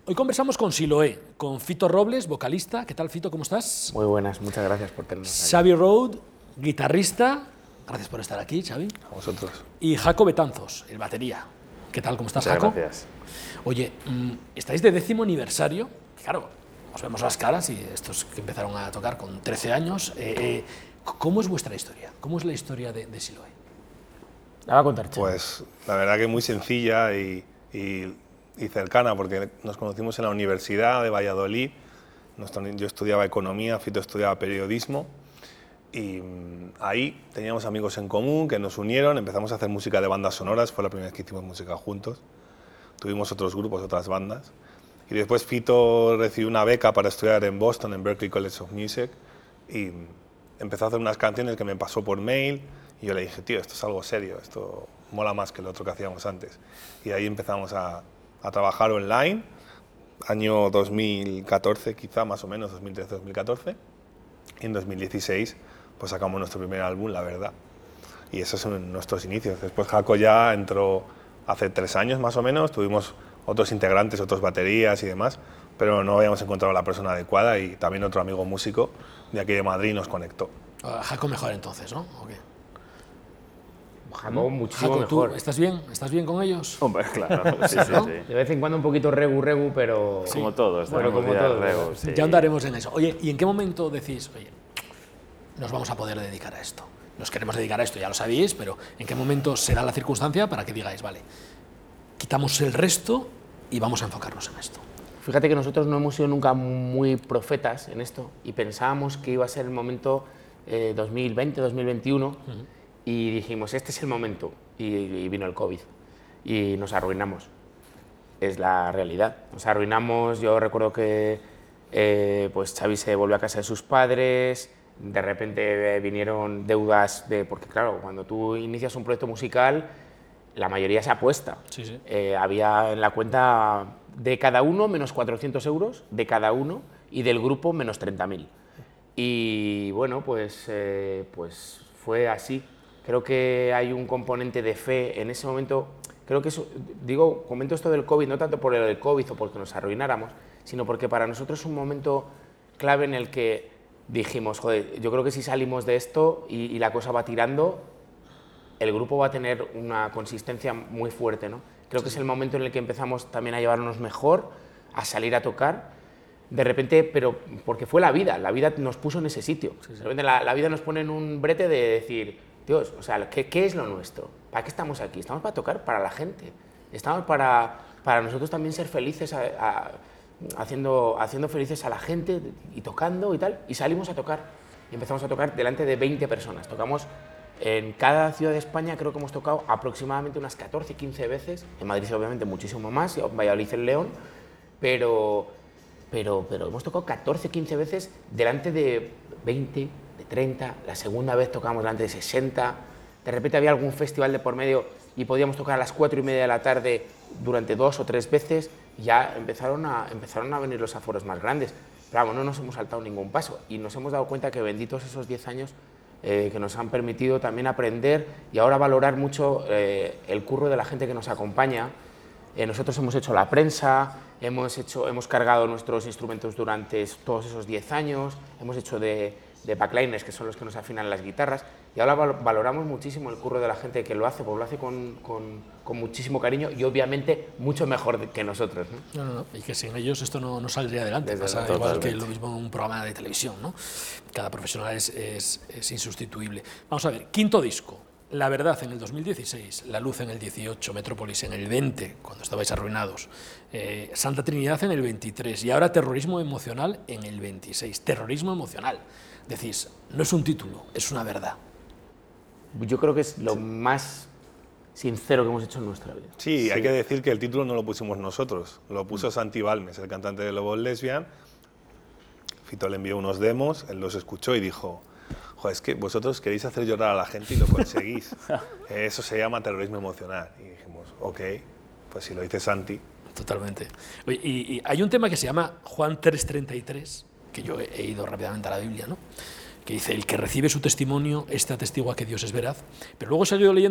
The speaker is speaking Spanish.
Hoy conversamos con Siloé, con Fito Robles, vocalista. ¿Qué tal, Fito? ¿Cómo estás? Muy buenas, muchas gracias por tenernos aquí. Xavi Road, guitarrista. Gracias por estar aquí, Xavi. A vosotros. Y Jaco Betanzos, el batería. ¿Qué tal? ¿Cómo estás, Muchas Jaco? gracias. Oye, estáis de 10º aniversario. Claro, os vemos las caras y estos que empezaron a tocar con 13 años. ¿Cómo es vuestra historia? ¿Cómo es la historia de Siloé? La va a contar, Xavi. Pues la verdad que muy sencilla y cercana, porque nos conocimos en la Universidad de Valladolid. Yo estudiaba economía, Fito estudiaba periodismo. Y ahí teníamos amigos en común que nos unieron, empezamos a hacer música de bandas sonoras, fue la primera vez que hicimos música juntos. Tuvimos otros grupos, otras bandas. Y después Fito recibió una beca para estudiar en Boston, en Berklee College of Music, y empezó a hacer unas canciones que me pasó por mail, y yo le dije, tío, esto es algo serio, esto mola más que lo otro que hacíamos antes. Y ahí empezamos a trabajar online, año 2014 quizá, más o menos, 2013-2014, y en 2016 pues sacamos nuestro primer álbum, La Verdad. Y esos son nuestros inicios. Después Jaco ya entró hace 3 años más o menos, tuvimos otros integrantes, otras baterías y demás, pero no habíamos encontrado la persona adecuada y también otro amigo músico de aquí de Madrid nos conectó. Jaco mejor entonces, ¿no? ¿O qué? Jaco muchísimo Jaco, ¿tú mejor. estás bien? ¿Estás bien con ellos? Hombre, claro, sí, sí, ¿no? sí. De vez en cuando un poquito regu, pero... Como todos, Bueno, tenemos como días todos, rego, ¿no? sí. Ya andaremos en eso. Oye, ¿y en qué momento decís, oye, nos vamos a poder dedicar a esto? Nos queremos dedicar a esto, ya lo sabéis, pero ¿en qué momento se da la circunstancia para que digáis, vale, quitamos el resto y vamos a enfocarnos en esto? Fíjate que nosotros no hemos sido nunca muy profetas en esto y pensábamos que iba a ser el momento 2020, 2021 y dijimos, este es el momento. Y vino el COVID y nos arruinamos. Es la realidad. Nos arruinamos. Yo recuerdo que pues Xavi se volvió a casa de sus padres, de repente vinieron deudas, porque claro, cuando tú inicias un proyecto musical, la mayoría se apuesta. Sí, sí. Había en la cuenta de cada uno menos 400 euros, de cada uno, y del grupo menos 30.000. Y bueno, pues fue así. Creo que hay un componente de fe en ese momento. Creo que eso, comento esto del COVID, no tanto por el COVID o porque nos arruináramos, sino porque para nosotros es un momento clave en el que dijimos, joder, yo creo que si salimos de esto y la cosa va tirando, el grupo va a tener una consistencia muy fuerte, ¿no? Creo que es el momento en el que empezamos también a llevarnos mejor, a salir a tocar, de repente, pero porque fue la vida nos puso en ese sitio. De repente la vida nos pone en un brete de decir, Dios, o sea, ¿qué es lo nuestro? ¿Para qué estamos aquí? Estamos para tocar para la gente, estamos para nosotros también ser felices haciendo felices a la gente y tocando y tal, y salimos a tocar y empezamos a tocar delante de 20 personas. Tocamos en cada ciudad de España, creo que hemos tocado aproximadamente unas 14, 15 veces, en Madrid obviamente muchísimo más, en Valladolid, en León, pero hemos tocado 14, 15 veces delante de 20, de 30, la segunda vez tocamos delante de 60, de repente había algún festival de por medio y podíamos tocar a las 4:30 de la tarde durante 2 o 3 veces, y ya empezaron a venir los aforos más grandes. Pero vamos, no nos hemos saltado ningún paso y nos hemos dado cuenta que benditos esos 10 años que nos han permitido también aprender y ahora valorar mucho el curro de la gente que nos acompaña. Nosotros hemos hecho la prensa, hemos cargado nuestros instrumentos durante todos esos 10 años, hemos hecho de backliners, que son los que nos afinan las guitarras, y ahora valoramos muchísimo el curro de la gente que lo hace, porque lo hace con muchísimo cariño y obviamente mucho mejor que nosotros, ¿no? No, y que sin ellos esto no saldría adelante. Desde Pasa luego, igual que totalmente. lo mismo en un programa de televisión, ¿no? Cada profesional es insustituible. Vamos a ver, quinto disco, La Verdad en el 2016, La Luz en el 18, Metrópolis en el 20, cuando estabais arruinados, Santa Trinidad en el 23 y ahora Terrorismo Emocional en el 26. Terrorismo emocional. Decís, no es un título, es una verdad. Yo creo que es lo más sincero que hemos hecho en nuestra vida. Sí, hay que decir que el título no lo pusimos nosotros, lo puso Santi Balmes, el cantante de Lobos Lesbian. Fito le envió unos demos, él los escuchó y dijo, joder, es que vosotros queréis hacer llorar a la gente y lo conseguís. Eso se llama terrorismo emocional. Y dijimos, ok, pues si lo dice Santi. Totalmente. Oye, y hay un tema que se llama Juan 3:33, que yo he ido rápidamente a la Biblia, ¿no? Que dice, el que recibe su testimonio, este atestigua que Dios es veraz. Pero luego he seguido leyendo